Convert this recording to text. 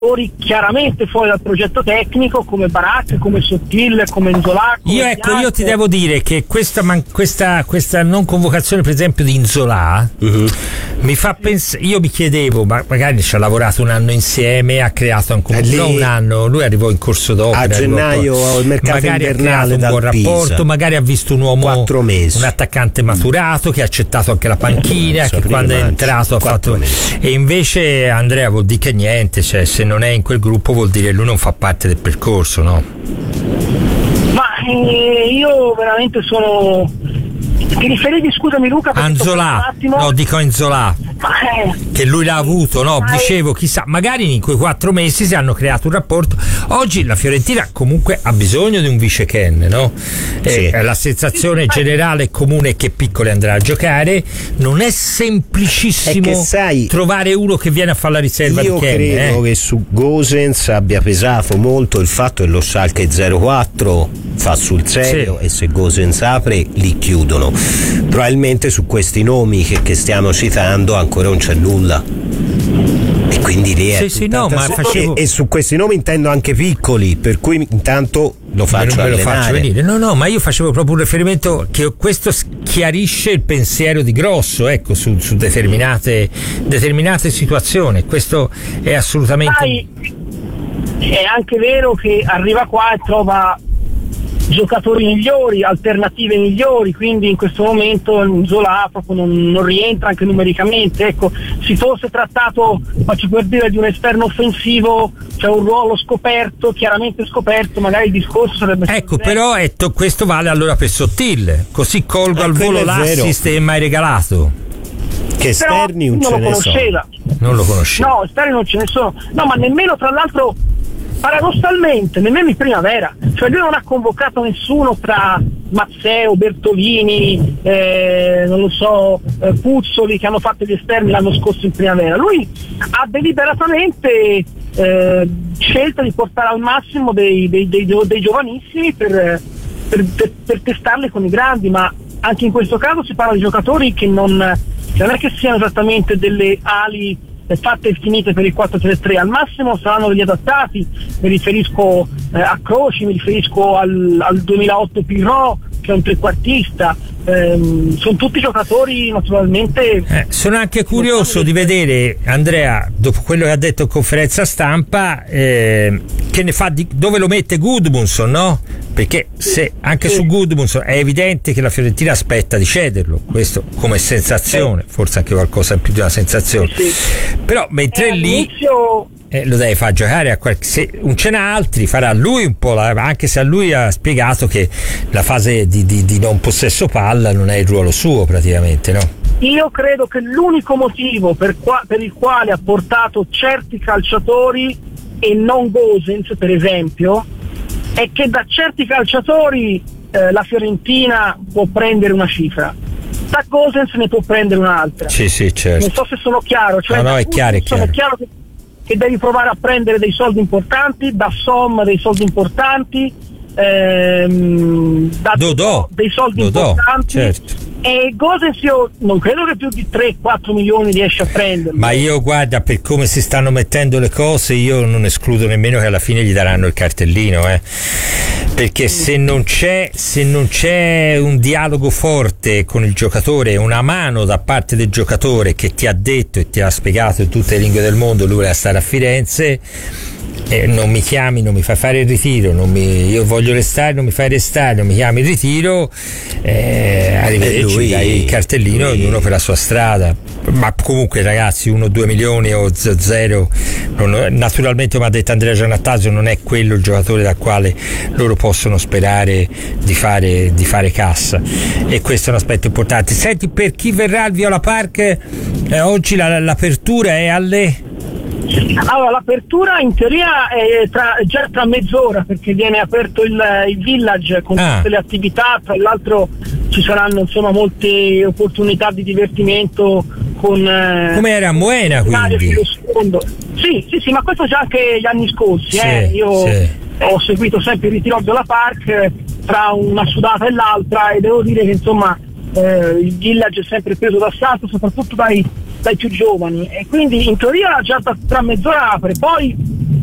chiaramente fuori dal progetto tecnico, come Barak, come Sottil, come Nzola. Io ti devo dire che questa non convocazione, per esempio, di Nzola mi fa pensare. Io mi chiedevo, ma magari ci ha lavorato un anno insieme, ha creato anche un anno, lui arrivò in corso d'opera a gennaio al mercato invernale, un buon rapporto, magari ha visto un uomo, 4 mesi, un attaccante maturato che ha accettato anche la panchina, che quando è entrato ha fatto mesi. E invece Andrea vuol dire che niente, cioè se non è in quel gruppo vuol dire che lui non fa parte del percorso, no? Ma io veramente sono. Ti riferivi, scusami Luca, Nzola, no, dico Nzola, che lui l'ha avuto, no? Dicevo, chissà, magari in quei 4 mesi si hanno creato un rapporto. Oggi la Fiorentina comunque ha bisogno di un vice Ken, no? Sì. La sensazione generale comune è che Piccoli andrà a giocare, non è semplicissimo trovare uno che viene a fare la riserva di Ken. Io credo che su Gosens abbia pesato molto il fatto che lo Schalke 04 fa sul serio, e se Gosens apre li chiudono. Probabilmente su questi nomi che stiamo citando ancora non c'è nulla, e quindi lì è e su questi nomi intendo anche Piccoli, per cui intanto lo faccio venire. No, ma io facevo proprio un riferimento che questo chiarisce il pensiero di Grosso, ecco, su determinate situazioni. Questo è assolutamente. È anche vero che arriva qua e trova giocatori migliori, alternative migliori, quindi in questo momento Nzola proprio non rientra anche numericamente. Ecco, si fosse trattato, faccio per dire, di un esterno offensivo, cioè un ruolo scoperto, chiaramente scoperto, magari il discorso sarebbe stato però questo vale allora per Sottil, così colgo al volo l'assist che mai regalato. Che esterni non lo conosceva. Non lo conosceva. No, esterni non ce ne sono. No, ma nemmeno, tra l'altro, paradossalmente, nemmeno in primavera. Cioè lui non ha convocato nessuno tra Mazzeo, Bertolini, non lo so, Puzzoli, che hanno fatto gli esterni l'anno scorso in primavera. Lui ha deliberatamente scelto di portare al massimo dei giovanissimi per testarli con i grandi, ma anche in questo caso si parla di giocatori che non è che siano esattamente delle ali fatte e finite per il 4-3-3, al massimo saranno degli adattati. Mi riferisco a Croci, mi riferisco al 2008 Pirro, che è un trequartista. Sono tutti giocatori naturalmente. Sono anche curioso di vedere Andrea, dopo quello che ha detto in conferenza stampa, che ne fa dove lo mette Gudmundsson, no? Perché se anche su Gudmundsson è evidente che la Fiorentina aspetta di cederlo, questo come sensazione, forse anche qualcosa in più di una sensazione, però mentre lì lo deve far giocare se non ce n'ha altri, farà lui un po', anche se a lui ha spiegato che la fase di non possesso palla non è il ruolo suo praticamente, no? Io credo che l'unico motivo per il quale ha portato certi calciatori e non Gosens, per esempio, è che da certi calciatori la Fiorentina può prendere una cifra, da Gosens ne può prendere un'altra. Sì, certo. Non so se sono chiaro, cioè no, è chiaro. Che devi provare a prendere dei soldi importanti, da Som dei soldi importanti, da Dodò dei soldi importanti, certo. E Gosens io non credo che più di 3-4 milioni riesce a prendere. Ma io, guarda, per come si stanno mettendo le cose, io non escludo nemmeno che alla fine gli daranno il cartellino, perché se non c'è un dialogo forte con il giocatore, una mano da parte del giocatore che ti ha detto e ti ha spiegato in tutte le lingue del mondo lui voleva stare a Firenze, non mi chiami, non mi fai fare il ritiro, io voglio restare, non mi fai restare, non mi chiami il ritiro, arrivederci, dai il cartellino, ognuno per la sua strada. Ma comunque ragazzi, 1-2 milioni o 0, naturalmente, come ha detto Andrea Giannattasio, non è quello il giocatore dal quale loro possono sperare di fare cassa, e questo è un aspetto importante. Senti, per chi verrà al Viola Park oggi l'apertura è alle... Allora, l'apertura in teoria è già tra mezz'ora, perché viene aperto il village con tutte le attività. Tra l'altro ci saranno molte opportunità di divertimento con come era a Moena, quindi sì, ma questo già anche gli anni scorsi. Ho seguito sempre il ritiro della Park tra una sudata e l'altra, e devo dire che il village è sempre preso d'assalto, soprattutto dai più giovani, e quindi in teoria già tra mezz'ora apre. Poi